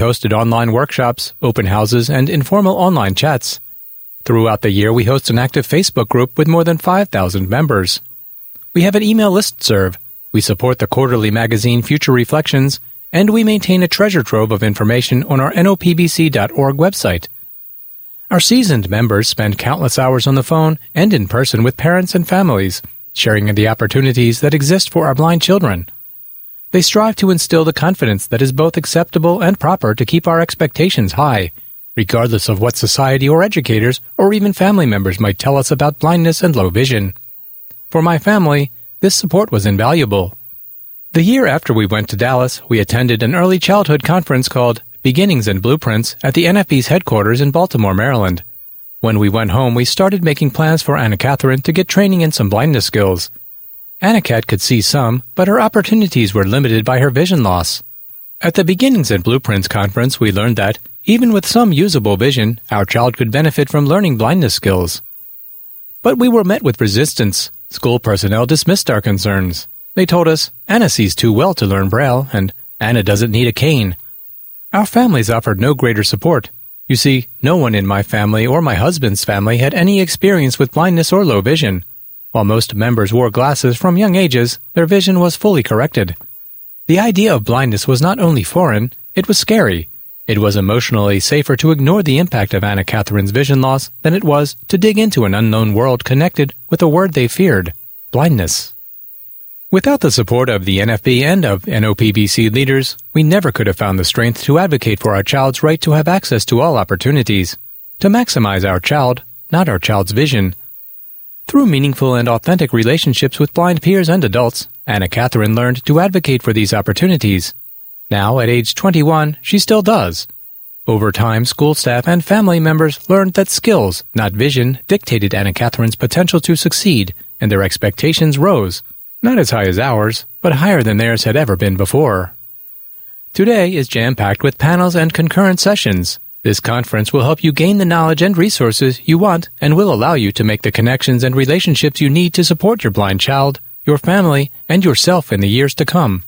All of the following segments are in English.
hosted online workshops, open houses, and informal online chats. Throughout the year, we host an active Facebook group with more than 5,000 members. We have an email listserv. We support the quarterly magazine Future Reflections, and we maintain a treasure trove of information on our nopbc.org website. Our seasoned members spend countless hours on the phone and in person with parents and families, sharing in the opportunities that exist for our blind children. They strive to instill the confidence that is both acceptable and proper to keep our expectations high, regardless of what society or educators or even family members might tell us about blindness and low vision. For my family, this support was invaluable. The year after we went to Dallas, we attended an early childhood conference called Beginnings and Blueprints at the NFB's headquarters in Baltimore, Maryland. When we went home, we started making plans for Anna Catherine to get training in some blindness skills. Anna Cat could see some, but her opportunities were limited by her vision loss. At the Beginnings and Blueprints conference, we learned that, even with some usable vision, our child could benefit from learning blindness skills. But we were met with resistance. School personnel dismissed our concerns. They told us, Anna sees too well to learn Braille, and Anna doesn't need a cane. Our families offered no greater support. You see, no one in my family or my husband's family had any experience with blindness or low vision. While most members wore glasses from young ages, their vision was fully corrected. The idea of blindness was not only foreign, it was scary. It was emotionally safer to ignore the impact of Anna Catherine's vision loss than it was to dig into an unknown world connected with a word they feared, blindness. Without the support of the NFB and of NOPBC leaders, we never could have found the strength to advocate for our child's right to have access to all opportunities, to maximize our child, not our child's vision. Through meaningful and authentic relationships with blind peers and adults, Anna Catherine learned to advocate for these opportunities. Now, at age 21, she still does. Over time, school staff and family members learned that skills, not vision, dictated Anna Catherine's potential to succeed, and their expectations rose. Not as high as ours, but higher than theirs had ever been before. Today is jam-packed with panels and concurrent sessions. This conference will help you gain the knowledge and resources you want and will allow you to make the connections and relationships you need to support your blind child, your family, and yourself in the years to come.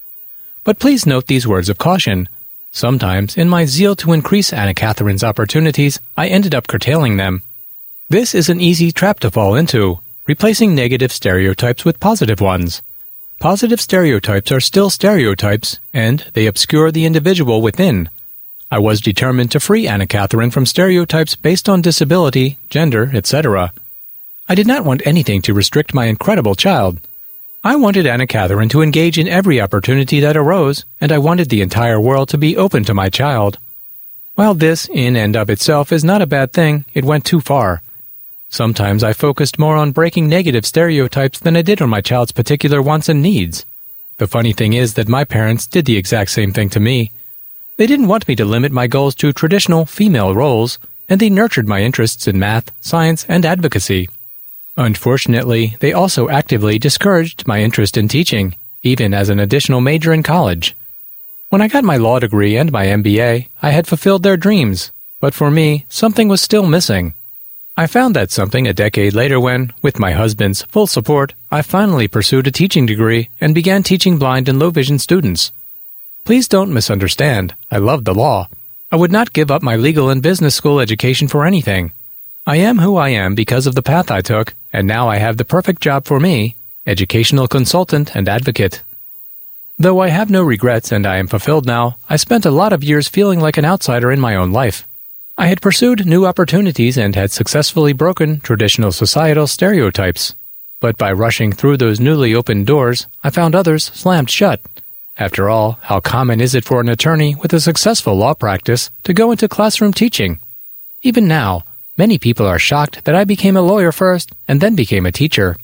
But please note these words of caution. Sometimes, in my zeal to increase Anna Catherine's opportunities, I ended up curtailing them. This is an easy trap to fall into, replacing negative stereotypes with positive ones. Positive stereotypes are still stereotypes, and they obscure the individual within. I was determined to free Anna Catherine from stereotypes based on disability, gender, etc. I did not want anything to restrict my incredible child. I wanted Anna Catherine to engage in every opportunity that arose, and I wanted the entire world to be open to my child. While this, in and of itself, is not a bad thing, it went too far. Sometimes I focused more on breaking negative stereotypes than I did on my child's particular wants and needs. The funny thing is that my parents did the exact same thing to me. They didn't want me to limit my goals to traditional female roles, and they nurtured my interests in math, science, and advocacy. Unfortunately, they also actively discouraged my interest in teaching, even as an additional major in college. When I got my law degree and my MBA, I had fulfilled their dreams, but for me, something was still missing. I found that something a decade later when, with my husband's full support, I finally pursued a teaching degree and began teaching blind and low-vision students. Please don't misunderstand. I love the law. I would not give up my legal and business school education for anything. I am who I am because of the path I took, and now I have the perfect job for me, educational consultant and advocate. Though I have no regrets and I am fulfilled now, I spent a lot of years feeling like an outsider in my own life. I had pursued new opportunities and had successfully broken traditional societal stereotypes. But by rushing through those newly opened doors, I found others slammed shut. After all, how common is it for an attorney with a successful law practice to go into classroom teaching? Even now, many people are shocked that I became a lawyer first and then became a teacher.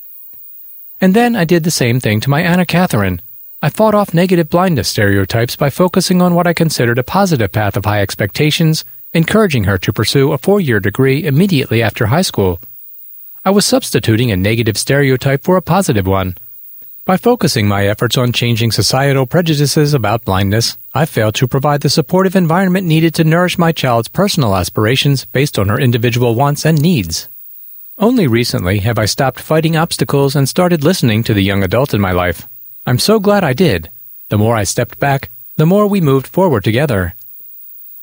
And then I did the same thing to my Anna Catherine. I fought off negative blindness stereotypes by focusing on what I considered a positive path of high expectations, encouraging her to pursue a 4-year degree immediately after high school. I was substituting a negative stereotype for a positive one. By focusing my efforts on changing societal prejudices about blindness, I failed to provide the supportive environment needed to nourish my child's personal aspirations based on her individual wants and needs. Only recently have I stopped fighting obstacles and started listening to the young adult in my life. I'm so glad I did. The more I stepped back, the more we moved forward together.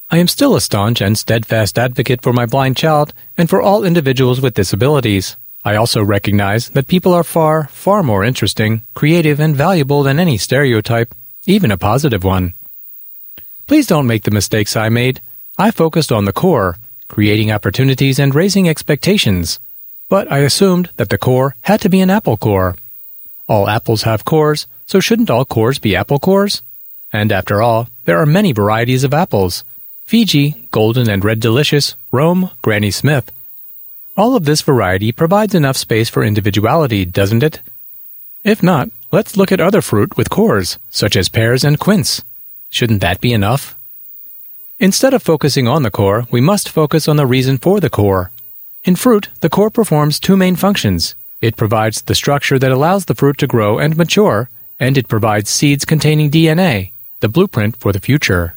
I am still a staunch and steadfast advocate for my blind child and for all individuals with disabilities. I also recognize that people are far, far more interesting, creative, and valuable than any stereotype, even a positive one. Please don't make the mistakes I made. I focused on the core, creating opportunities and raising expectations. But I assumed that the core had to be an apple core. All apples have cores, so shouldn't all cores be apple cores? And after all, there are many varieties of apples. Fiji, Golden and Red Delicious, Rome, Granny Smith. All of this variety provides enough space for individuality, doesn't it? If not, let's look at other fruit with cores, such as pears and quince. Shouldn't that be enough? Instead of focusing on the core, we must focus on the reason for the core. In fruit, the core performs two main functions. It provides the structure that allows the fruit to grow and mature, and it provides seeds containing DNA, the blueprint for the future.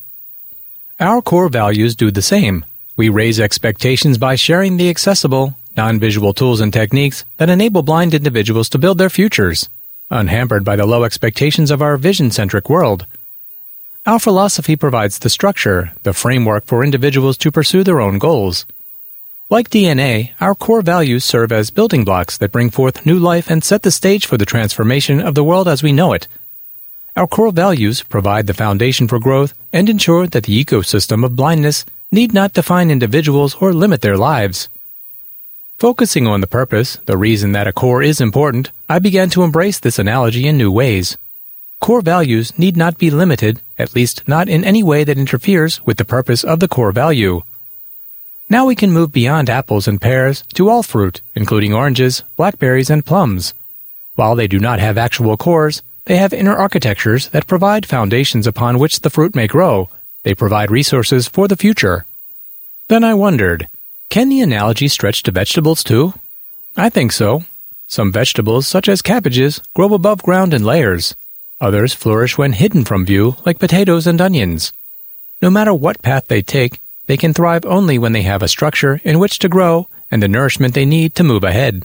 Our core values do the same. We raise expectations by sharing the accessible, non-visual tools and techniques that enable blind individuals to build their futures, unhampered by the low expectations of our vision-centric world. Our philosophy provides the structure, the framework for individuals to pursue their own goals. Like DNA, our core values serve as building blocks that bring forth new life and set the stage for the transformation of the world as we know it. Our core values provide the foundation for growth and ensure that the ecosystem of blindness need not define individuals or limit their lives. Focusing on the purpose, the reason that a core is important, I began to embrace this analogy in new ways. Core values need not be limited, at least not in any way that interferes with the purpose of the core value. Now we can move beyond apples and pears to all fruit, including oranges, blackberries, and plums. While they do not have actual cores, they have inner architectures that provide foundations upon which the fruit may grow. They provide resources for the future. Then I wondered, can the analogy stretch to vegetables too? I think so. Some vegetables, such as cabbages, grow above ground in layers. Others flourish when hidden from view, like potatoes and onions. No matter what path they take, they can thrive only when they have a structure in which to grow and the nourishment they need to move ahead.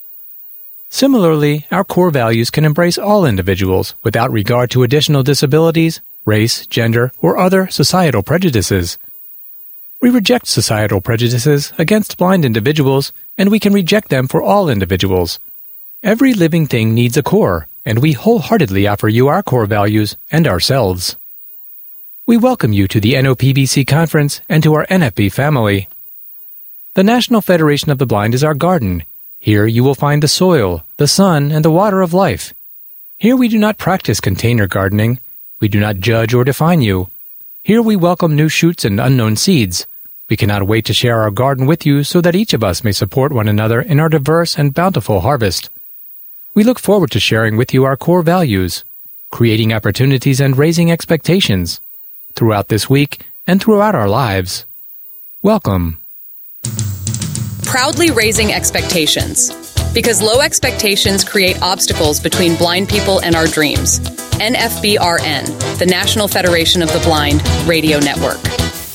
Similarly, our core values can embrace all individuals without regard to additional disabilities, race, gender, or other societal prejudices. We reject societal prejudices against blind individuals, and we can reject them for all individuals. Every living thing needs a core, and we wholeheartedly offer you our core values and ourselves. We welcome you to the NOPBC conference and to our NFB family. The National Federation of the Blind is our garden. Here you will find the soil, the sun, and the water of life. Here we do not practice container gardening. We do not judge or define you. Here we welcome new shoots and unknown seeds. We cannot wait to share our garden with you so that each of us may support one another in our diverse and bountiful harvest. We look forward to sharing with you our core values, creating opportunities and raising expectations, throughout this week and throughout our lives. Welcome. Proudly raising expectations. Because low expectations create obstacles between blind people and our dreams. NFBRN, the National Federation of the Blind Radio Network.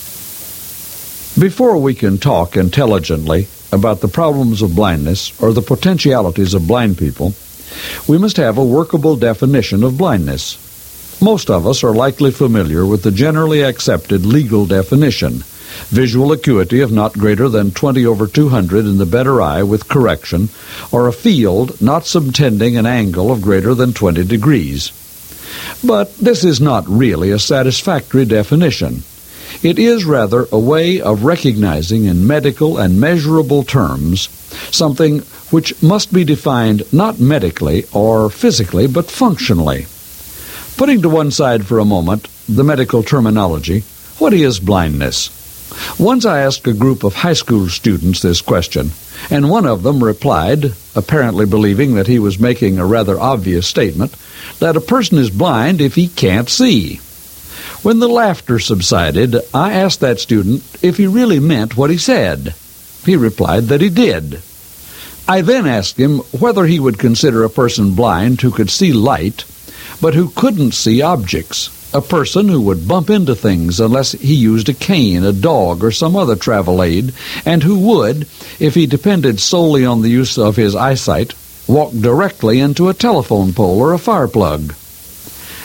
Before we can talk intelligently about the problems of blindness or the potentialities of blind people, we must have a workable definition of blindness. Most of us are likely familiar with the generally accepted legal definition: visual acuity of not greater than 20/200 in the better eye with correction, or a field not subtending an angle of greater than 20 degrees. But this is not really a satisfactory definition. It is rather a way of recognizing in medical and measurable terms something which must be defined not medically or physically, but functionally. Putting to one side for a moment the medical terminology, what is blindness? Once I asked a group of high school students this question, and one of them replied, apparently believing that he was making a rather obvious statement, that a person is blind if he can't see. When the laughter subsided, I asked that student if he really meant what he said. He replied that he did. I then asked him whether he would consider a person blind who could see light, but who couldn't see objects, a person who would bump into things unless he used a cane, a dog, or some other travel aid, and who would, if he depended solely on the use of his eyesight, walk directly into a telephone pole or a fire plug.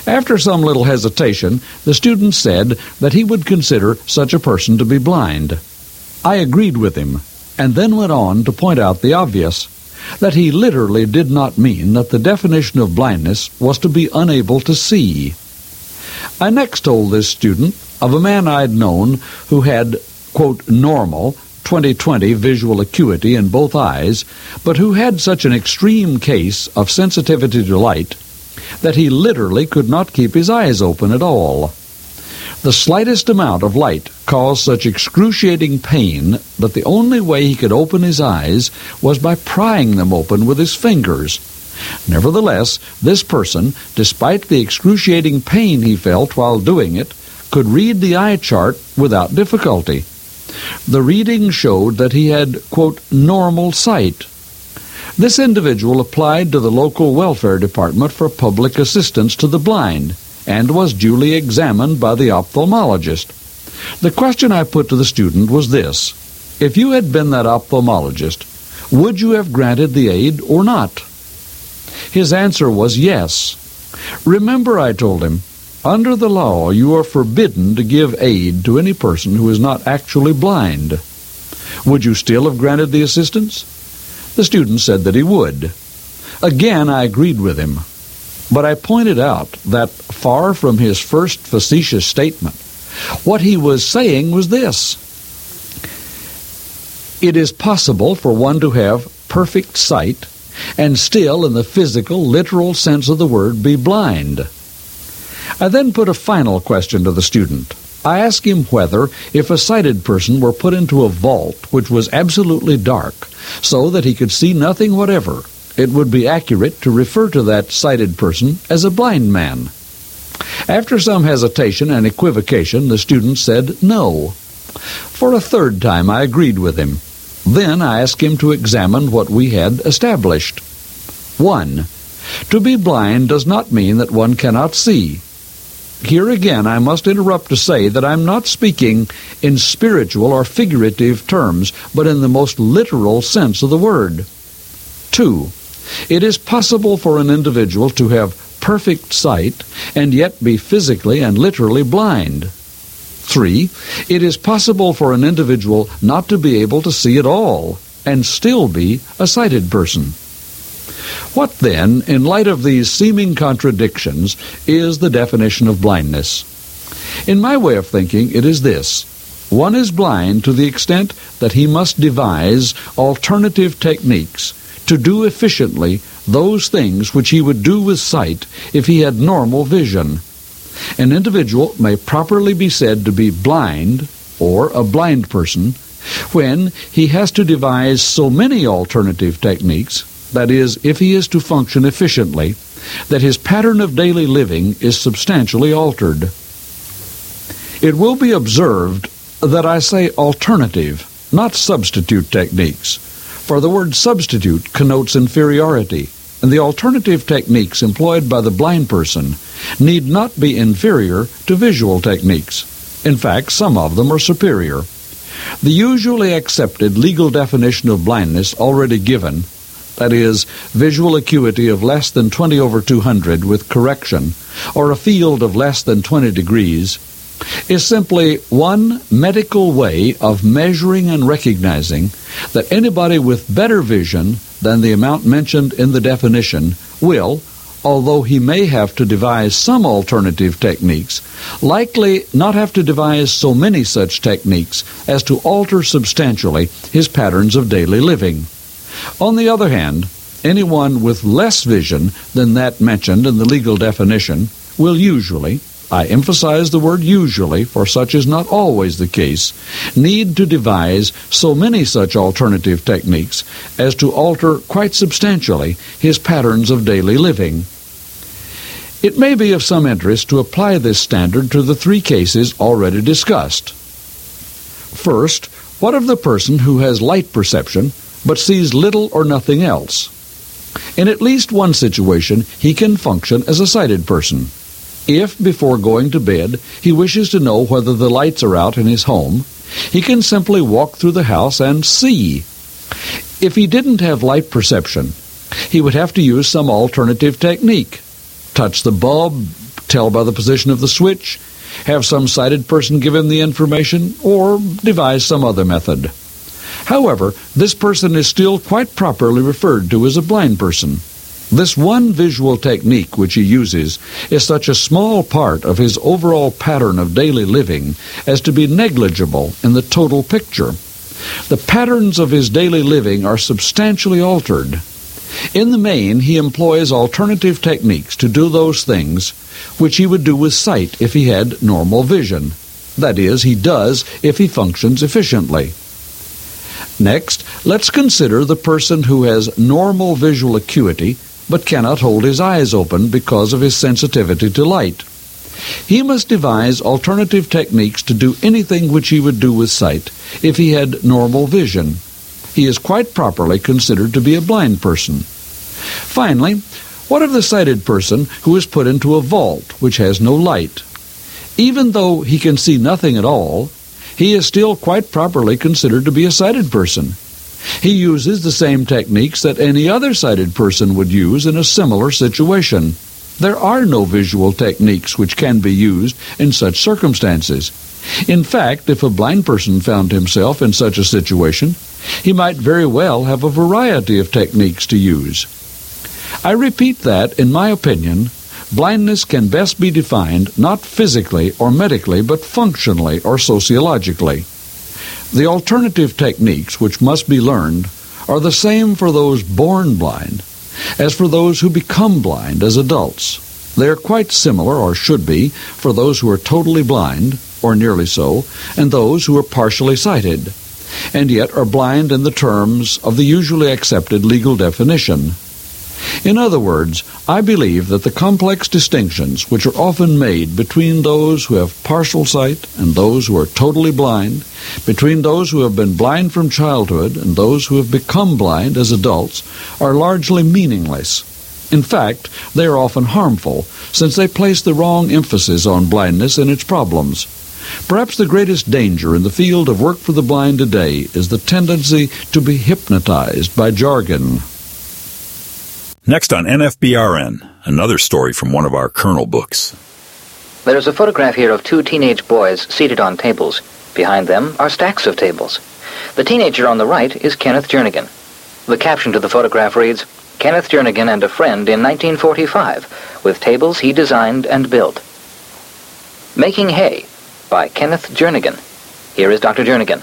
After some little hesitation, the student said that he would consider such a person to be blind. I agreed with him, and then went on to point out the obvious, that he literally did not mean that the definition of blindness was to be unable to see. I next told this student of a man I'd known who had, quote, normal 20/20 visual acuity in both eyes, but who had such an extreme case of sensitivity to light that he literally could not keep his eyes open at all. The slightest amount of light caused such excruciating pain that the only way he could open his eyes was by prying them open with his fingers. Nevertheless, this person, despite the excruciating pain he felt while doing it, could read the eye chart without difficulty. The reading showed that he had, quote, normal sight. This individual applied to the local welfare department for public assistance to the blind and was duly examined by the ophthalmologist. The question I put to the student was this: if you had been that ophthalmologist, would you have granted the aid or not? His answer was yes. Remember, I told him, under the law you are forbidden to give aid to any person who is not actually blind. Would you still have granted the assistance? The student said that he would. Again, I agreed with him. But I pointed out that, far from his first facetious statement, what he was saying was this: it is possible for one to have perfect sight and still, in the physical, literal sense of the word, be blind. I then put a final question to the student. I asked him whether, if a sighted person were put into a vault which was absolutely dark, so that he could see nothing whatever, it would be accurate to refer to that sighted person as a blind man. After some hesitation and equivocation, the student said no. For a third time, I agreed with him. Then I asked him to examine what we had established. 1. To be blind does not mean that one cannot see. Here again I must interrupt to say that I'm not speaking in spiritual or figurative terms, but in the most literal sense of the word. 2. It is possible for an individual to have perfect sight and yet be physically and literally blind. 3. It is possible for an individual not to be able to see at all and still be a sighted person. What then, in light of these seeming contradictions, is the definition of blindness? In my way of thinking, it is this: one is blind to the extent that he must devise alternative techniques to do efficiently those things which he would do with sight if he had normal vision. An individual may properly be said to be blind, or a blind person, when he has to devise so many alternative techniques, that is, if he is to function efficiently, that his pattern of daily living is substantially altered. It will be observed that I say alternative, not substitute techniques, for the word substitute connotes inferiority, and the alternative techniques employed by the blind person need not be inferior to visual techniques. In fact, some of them are superior. The usually accepted legal definition of blindness already given, that is, visual acuity of less than 20/200 with correction, or a field of less than 20 degrees, is simply one medical way of measuring and recognizing that anybody with better vision than the amount mentioned in the definition will, although he may have to devise some alternative techniques, likely not have to devise so many such techniques as to alter substantially his patterns of daily living. On the other hand, anyone with less vision than that mentioned in the legal definition will usually, I emphasize the word usually, for such is not always the case, need to devise so many such alternative techniques as to alter quite substantially his patterns of daily living. It may be of some interest to apply this standard to the three cases already discussed. First, what of the person who has light perception but sees little or nothing else? In at least one situation, he can function as a sighted person. If, before going to bed, he wishes to know whether the lights are out in his home, he can simply walk through the house and see. If he didn't have light perception, he would have to use some alternative technique. Touch the bulb, tell by the position of the switch, have some sighted person give him the information, or devise some other method. However, this person is still quite properly referred to as a blind person. This one visual technique which he uses is such a small part of his overall pattern of daily living as to be negligible in the total picture. The patterns of his daily living are substantially altered. In the main, he employs alternative techniques to do those things which he would do with sight if he had normal vision. That is, he does if he functions efficiently. Next, let's consider the person who has normal visual acuity but cannot hold his eyes open because of his sensitivity to light. He must devise alternative techniques to do anything which he would do with sight if he had normal vision. He is quite properly considered to be a blind person. Finally, what of the sighted person who is put into a vault which has no light? Even though he can see nothing at all, he is still quite properly considered to be a sighted person. He uses the same techniques that any other sighted person would use in a similar situation. There are no visual techniques which can be used in such circumstances. In fact, if a blind person found himself in such a situation, he might very well have a variety of techniques to use. I repeat that, in my opinion, blindness can best be defined not physically or medically, but functionally or sociologically. The alternative techniques which must be learned are the same for those born blind as for those who become blind as adults. They are quite similar, or should be, for those who are totally blind, or nearly so, and those who are partially sighted, and yet are blind in the terms of the usually accepted legal definition. In other words, I believe that the complex distinctions which are often made between those who have partial sight and those who are totally blind, between those who have been blind from childhood and those who have become blind as adults, are largely meaningless. In fact, they are often harmful, since they place the wrong emphasis on blindness and its problems. Perhaps the greatest danger in the field of work for the blind today is the tendency to be hypnotized by jargon. Next on NFBRN, another story from one of our Colonel books. There is a photograph here of two teenage boys seated on tables. Behind them are stacks of tables. The teenager on the right is Kenneth Jernigan. The caption to the photograph reads, "Kenneth Jernigan and a friend in 1945, with tables he designed and built." Making Hay by Kenneth Jernigan. Here is Dr. Jernigan.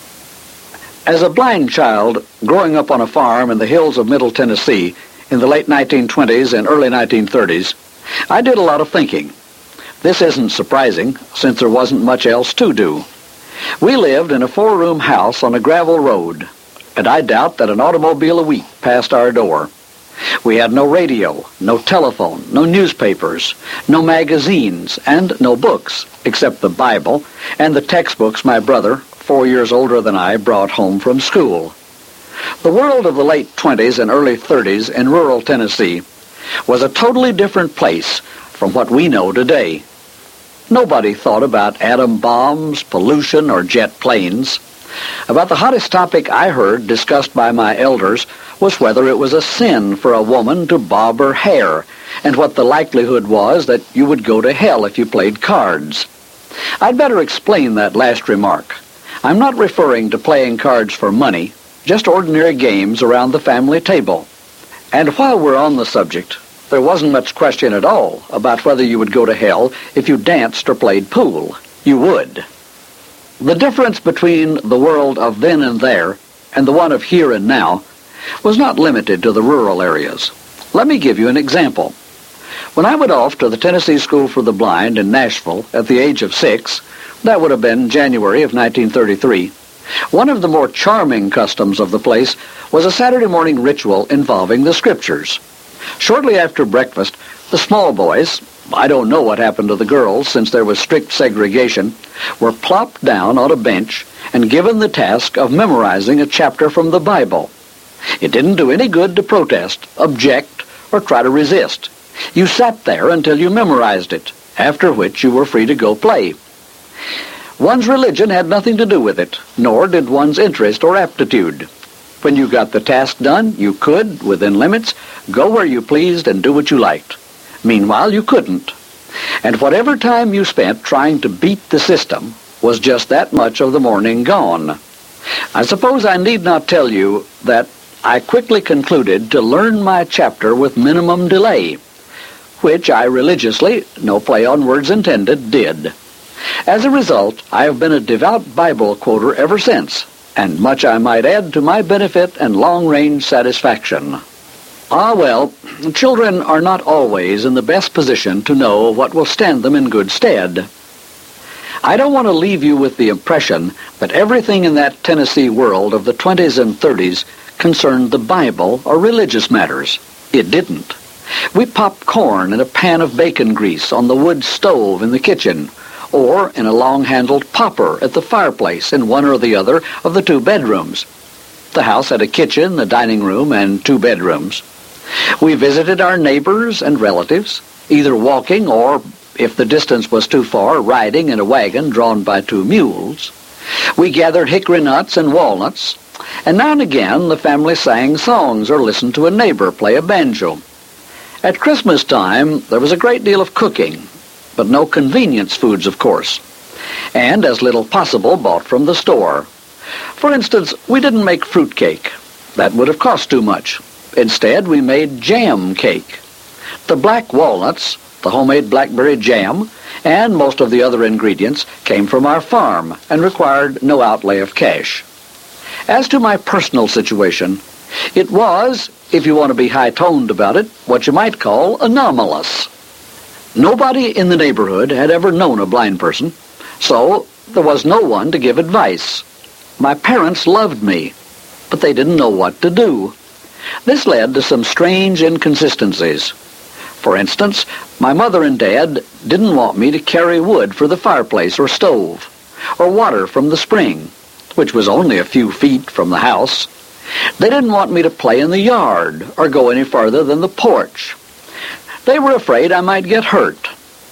As a blind child growing up on a farm in the hills of Middle Tennessee in the late 1920s and early 1930s, I did a lot of thinking. This isn't surprising, since there wasn't much else to do. We lived in a 4-room house on a gravel road, and I doubt that an automobile a week passed our door. We had no radio, no telephone, no newspapers, no magazines, and no books, except the Bible and the textbooks my brother, 4 years older than I, brought home from school. The world of the late 20s and early 30s in rural Tennessee was a totally different place from what we know today. Nobody thought about atom bombs, pollution, or jet planes. About the hottest topic I heard discussed by my elders was whether it was a sin for a woman to bob her hair, and what the likelihood was that you would go to hell if you played cards. I'd better explain that last remark. I'm not referring to playing cards for money, just ordinary games around the family table. And while we're on the subject, there wasn't much question at all about whether you would go to hell if you danced or played pool. You would. The difference between the world of then and there and the one of here and now was not limited to the rural areas. Let me give you an example. When I went off to the Tennessee School for the Blind in Nashville at the age of 6, that would have been January of 1933, one of the more charming customs of the place was a Saturday morning ritual involving the Scriptures. Shortly after breakfast, the small boys, I don't know what happened to the girls since there was strict segregation, were plopped down on a bench and given the task of memorizing a chapter from the Bible. It didn't do any good to protest, object, or try to resist. You sat there until you memorized it, after which you were free to go play. One's religion had nothing to do with it, nor did one's interest or aptitude. When you got the task done, you could, within limits, go where you pleased and do what you liked. Meanwhile, you couldn't. And whatever time you spent trying to beat the system was just that much of the morning gone. I suppose I need not tell you that I quickly concluded to learn my chapter with minimum delay, which I religiously, no play on words intended, did. As a result, I have been a devout Bible quoter ever since, and much I might add to my benefit and long-range satisfaction. Ah, well, children are not always in the best position to know what will stand them in good stead. I don't want to leave you with the impression that everything in that Tennessee world of the 20s and 30s concerned the Bible or religious matters. It didn't. We popped corn in a pan of bacon grease on the wood stove in the kitchen, or in a long-handled popper at the fireplace in one or the other of the 2 bedrooms. The house had a kitchen, a dining room, and 2 bedrooms. We visited our neighbors and relatives, either walking or, if the distance was too far, riding in a wagon drawn by 2 mules. We gathered hickory nuts and walnuts, and now and again the family sang songs or listened to a neighbor play a banjo. At Christmas time, there was a great deal of cooking, but no convenience foods, of course, and as little possible bought from the store. For instance, we didn't make fruit cake. That would have cost too much. Instead, we made jam cake. The black walnuts, the homemade blackberry jam, and most of the other ingredients came from our farm and required no outlay of cash. As to my personal situation, it was, if you want to be high-toned about it, what you might call anomalous. Nobody in the neighborhood had ever known a blind person, so there was no one to give advice. My parents loved me, but they didn't know what to do. This led to some strange inconsistencies. For instance, my mother and Dad didn't want me to carry wood for the fireplace or stove, or water from the spring, which was only a few feet from the house. They didn't want me to play in the yard or go any farther than the porch. They were afraid I might get hurt.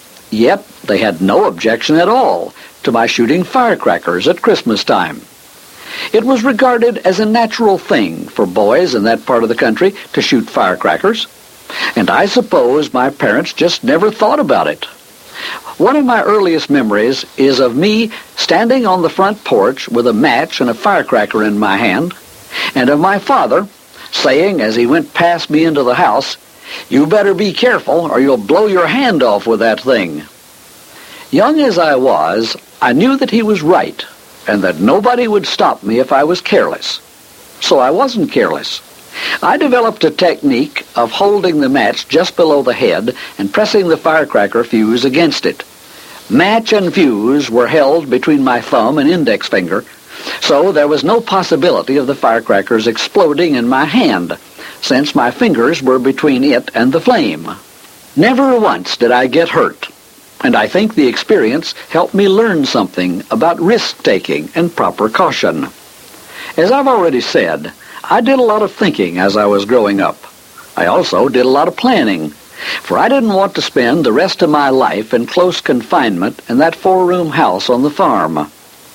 Yet they had no objection at all to my shooting firecrackers at Christmas time. It was regarded as a natural thing for boys in that part of the country to shoot firecrackers, and I suppose my parents just never thought about it. One of my earliest memories is of me standing on the front porch with a match and a firecracker in my hand, and of my father saying as he went past me into the house, "You better be careful or you'll blow your hand off with that thing." Young as I was, I knew that he was right, and that nobody would stop me if I was careless. So I wasn't careless. I developed a technique of holding the match just below the head and pressing the firecracker fuse against it. Match and fuse were held between my thumb and index finger, so there was no possibility of the firecrackers exploding in my hand, since my fingers were between it and the flame. Never once did I get hurt, and I think the experience helped me learn something about risk-taking and proper caution. As I've already said, I did a lot of thinking as I was growing up. I also did a lot of planning, for I didn't want to spend the rest of my life in close confinement in that 4-room house on the farm.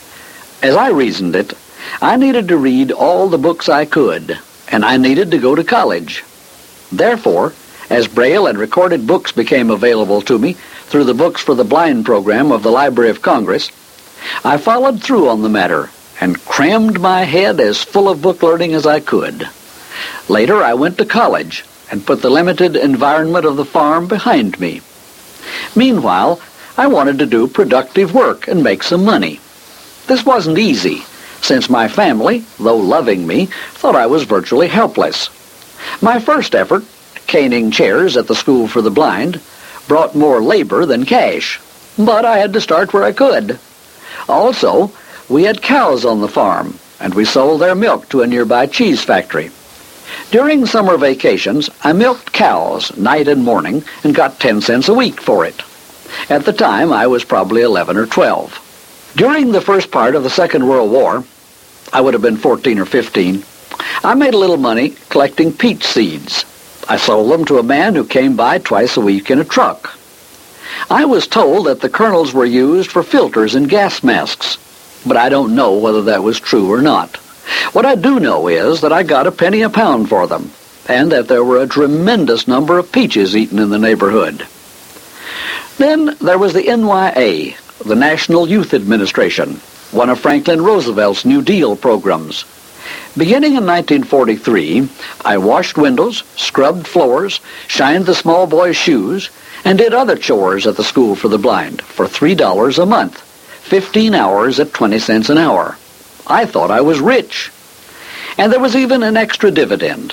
As I reasoned it, I needed to read all the books I could, and I needed to go to college. Therefore, as Braille and recorded books became available to me through the Books for the Blind program of the Library of Congress, I followed through on the matter and crammed my head as full of book learning as I could. Later, I went to college and put the limited environment of the farm behind me. Meanwhile, I wanted to do productive work and make some money. This wasn't easy, since my family, though loving me, thought I was virtually helpless. My first effort, caning chairs at the School for the Blind, brought more labor than cash, but I had to start where I could. Also, we had cows on the farm, and we sold their milk to a nearby cheese factory. During summer vacations, I milked cows night and morning and got 10 cents a week for it. At the time, I was probably 11 or 12. During the first part of the Second World War, I would have been 14 or 15, I made a little money collecting peach seeds. I sold them to a man who came by twice a week in a truck. I was told that the kernels were used for filters and gas masks, but I don't know whether that was true or not. What I do know is that I got a penny a pound for them, and that there were a tremendous number of peaches eaten in the neighborhood. Then there was the NYA, the National Youth Administration, one of Franklin Roosevelt's New Deal programs. Beginning in 1943, I washed windows, scrubbed floors, shined the small boys' shoes, and did other chores at the School for the Blind for $3 a month, 15 hours at 20 cents an hour. I thought I was rich. And there was even an extra dividend.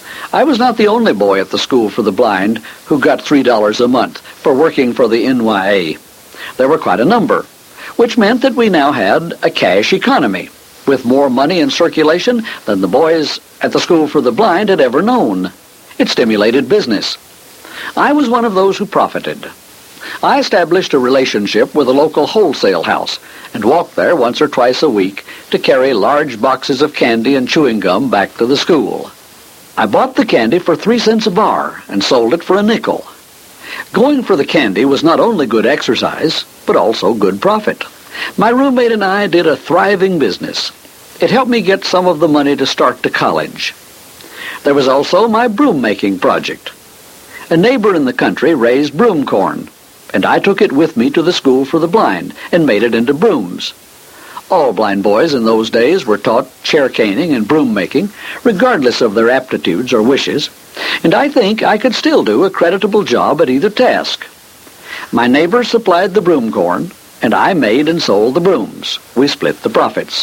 I was not the only boy at the School for the Blind who got $3 a month for working for the NYA. There were quite a number, which meant that we now had a cash economy, with more money in circulation than the boys at the School for the Blind had ever known. It stimulated business. I was one of those who profited. I established a relationship with a local wholesale house and walked there once or twice a week to carry large boxes of candy and chewing gum back to the school. I bought the candy for 3 cents a bar and sold it for a nickel. Going for the candy was not only good exercise, but also good profit. My roommate and I did a thriving business. It helped me get some of the money to start to college. There was also my broom-making project. A neighbor in the country raised broom corn, and I took it with me to the School for the Blind and made it into brooms. All blind boys in those days were taught chair caning and broom making, regardless of their aptitudes or wishes, and I think I could still do a creditable job at either task. My neighbor supplied the broom corn, and I made and sold the brooms. We split the profits.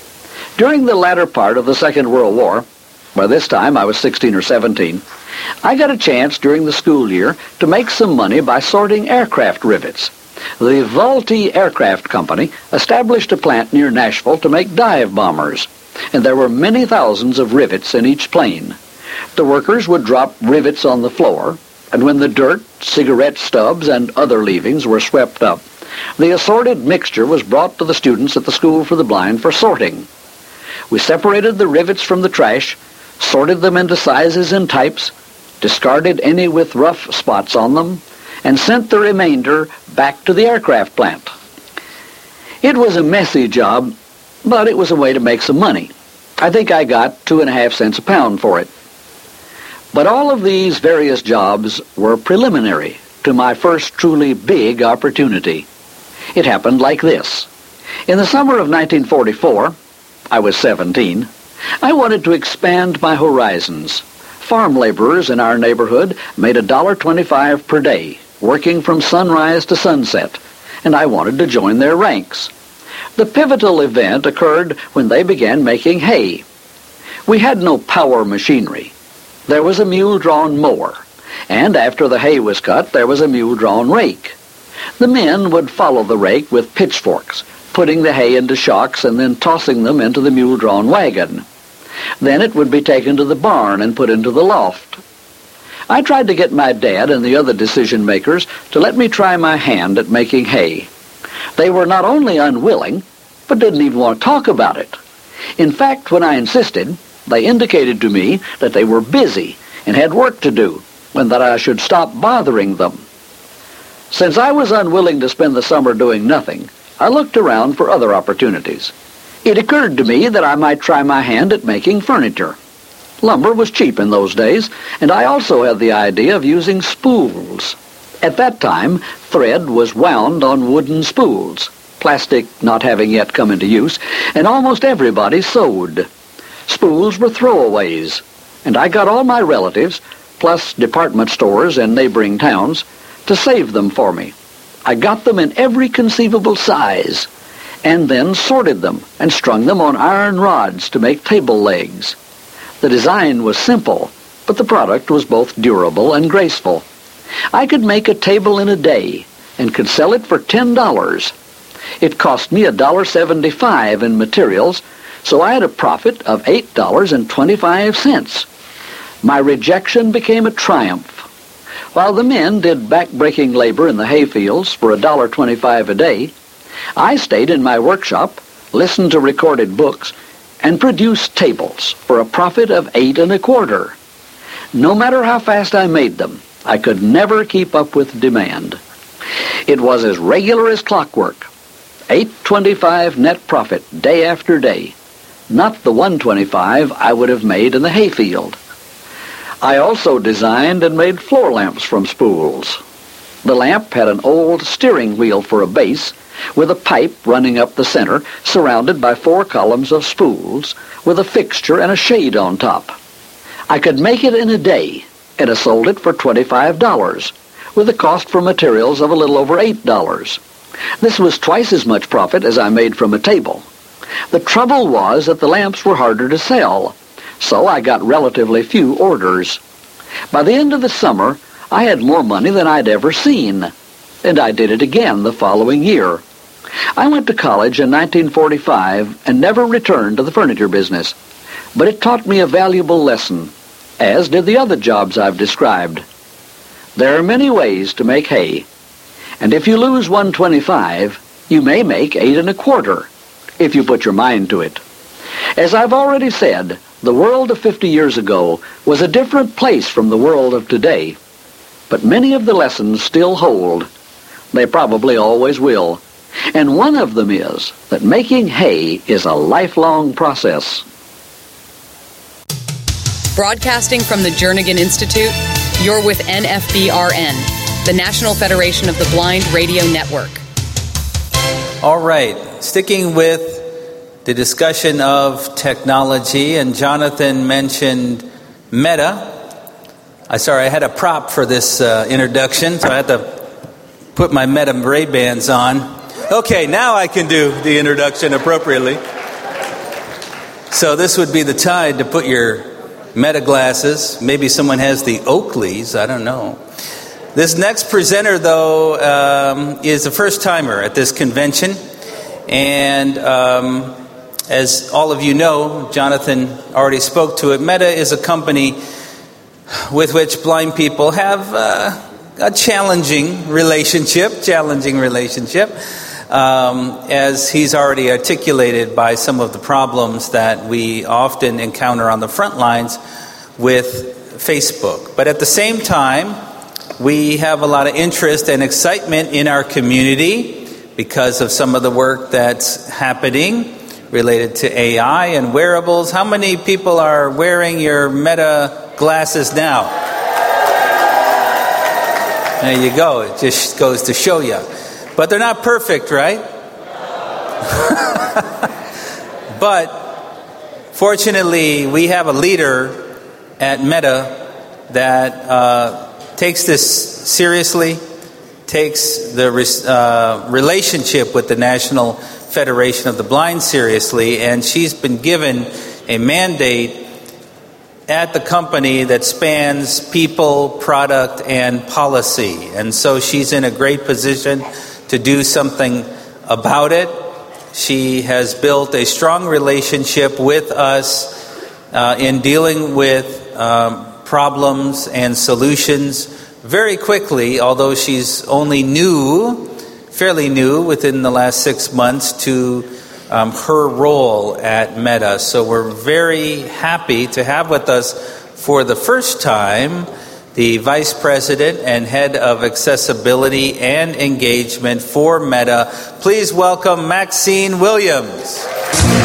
During the latter part of the Second World War, by this time I was 16 or 17, I got a chance during the school year to make some money by sorting aircraft rivets. The Vultee Aircraft Company established a plant near Nashville to make dive bombers, and there were many thousands of rivets in each plane. The workers would drop rivets on the floor, and when the dirt, cigarette stubs, and other leavings were swept up, the assorted mixture was brought to the students at the School for the Blind for sorting. We separated the rivets from the trash, sorted them into sizes and types, discarded any with rough spots on them, and sent the remainder back to the aircraft plant. It was a messy job, but it was a way to make some money. I think I got 2.5 cents a pound for it. But all of these various jobs were preliminary to my first truly big opportunity. It happened like this. In the summer of 1944, I was 17, I wanted to expand my horizons. Farm laborers in our neighborhood made $1.25 per day, working from sunrise to sunset, and I wanted to join their ranks. The pivotal event occurred when they began making hay. We had no power machinery. There was a mule-drawn mower, and after the hay was cut, there was a mule-drawn rake. The men would follow the rake with pitchforks, putting the hay into shocks and then tossing them into the mule-drawn wagon. Then it would be taken to the barn and put into the loft. I tried to get my dad and the other decision-makers to let me try my hand at making hay. They were not only unwilling, but didn't even want to talk about it. In fact, when I insisted, they indicated to me that they were busy and had work to do, and that I should stop bothering them. Since I was unwilling to spend the summer doing nothing, I looked around for other opportunities. It occurred to me that I might try my hand at making furniture. Lumber was cheap in those days, and I also had the idea of using spools. At that time, thread was wound on wooden spools, plastic not having yet come into use, and almost everybody sewed. Spools were throwaways, and I got all my relatives, plus department stores and neighboring towns, to save them for me. I got them in every conceivable size, and then sorted them and strung them on iron rods to make table legs. The design was simple, but the product was both durable and graceful. I could make a table in a day and could sell it for $10. It cost me $1.75 in materials, so I had a profit of $8.25. My rejection became a triumph. While the men did back-breaking labor in the hayfields for $1.25 a day, I stayed in my workshop, listened to recorded books, and produced tables for a profit of $8.25. No matter how fast I made them, I could never keep up with demand. It was as regular as clockwork. $8.25 net profit day after day, not the $1.25 I would have made in the hayfield. I also designed and made floor lamps from spools. The lamp had an old steering wheel for a base, with a pipe running up the center, surrounded by 4 columns of spools, with a fixture and a shade on top. I could make it in a day, and I sold it for $25, with a cost for materials of a little over $8. This was twice as much profit as I made from a table. The trouble was that the lamps were harder to sell, so I got relatively few orders. By the end of the summer, I had more money than I'd ever seen, and I did it again the following year. I went to college in 1945 and never returned to the furniture business, but it taught me a valuable lesson, as did the other jobs I've described. There are many ways to make hay, and if you lose $1.25, you may make 8 1/4, if you put your mind to it. As I've already said, the world of 50 years ago was a different place from the world of today, but many of the lessons still hold. They probably always will. And one of them is that making hay is a lifelong process. Broadcasting from the Jernigan Institute, you're with NFBRN, the National Federation of the Blind Radio Network. All right, sticking with the discussion of technology, and Jonathan mentioned Meta. I had a prop for this introduction, so I had to put my Meta Ray-Bans on. Okay, now I can do the introduction appropriately. So this would be the time to put your Meta glasses. Maybe someone has the Oakleys, I don't know. This next presenter, though, is a first-timer at this convention. And as all of you know, Jonathan already spoke to it, Meta is a company with which blind people have a challenging relationship, as he's already articulated by some of the problems that we often encounter on the front lines with Facebook. But at the same time, we have a lot of interest and excitement in our community because of some of the work that's happening related to AI and wearables. How many people are wearing your Meta glasses now? There you go. It just goes to show you. But they're not perfect, right? But fortunately, we have a leader at Meta that takes this seriously, takes the relationship with the National Federation of the Blind seriously, and she's been given a mandate at the company that spans people, product, and policy. And so she's in a great position to do something about it. She has built a strong relationship with us in dealing with problems and solutions very quickly, although she's only fairly new within the last 6 months to her role at Meta. So we're very happy to have with us for the first time the Vice President and Head of Accessibility and Engagement for Meta. Please welcome Maxine Williams.